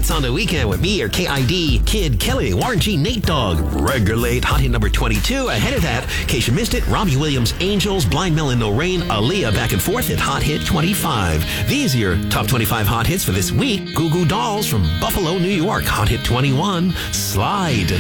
hits on the weekend with me, your KID, Kid Kelly, Warren G, Nate Dogg, Regulate, hot hit number 22. Ahead of that, in case you missed it, Robbie Williams, Angels, Blind Melon, No Rain, Aaliyah back and forth at hot hit 25. These are your top 25 hot hits for this week. Goo Goo Dolls from Buffalo, New York, hot hit 21. Slide.